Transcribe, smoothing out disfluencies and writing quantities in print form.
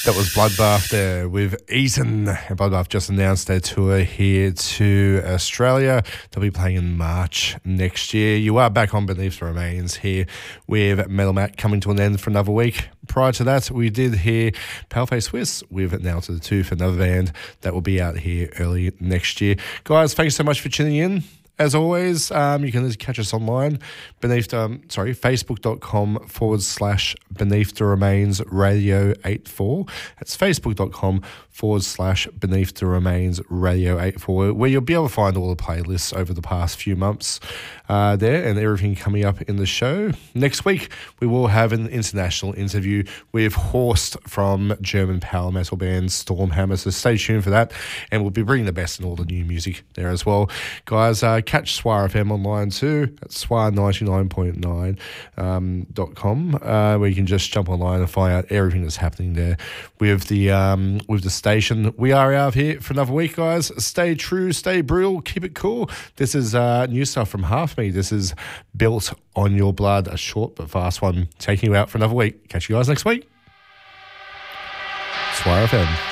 That was Bloodbath there with Eaton. And Bloodbath just announced their tour here to Australia. They'll be playing in March next year. You are back on Beneath the Remains here with Metal Matt coming to an end for another week. Prior to that, we did hear Paleface Swiss with Now to the Two for another band that will be out here early next year. Guys, thanks so much for tuning in. As always, you can catch us online, facebook.com/Beneath the Remains Radio 84. That's facebook.com/Beneath the Remains Radio 84, where you'll be able to find all the playlists over the past few months there and everything coming up in the show. Next week, we will have an international interview with Horst from German power metal band Stormhammer, so stay tuned for that, and we'll be bringing the best in all the new music there as well. Guys, catch Swire FM online too at swire99.9.com, where you can just jump online and find out everything that's happening there with the station. We are out here for another week, guys. Stay true, stay brutal, keep it cool. This is new stuff from Half Me. This is Built on Your Blood, a short but fast one, taking you out for another week. Catch you guys next week. Swire FM.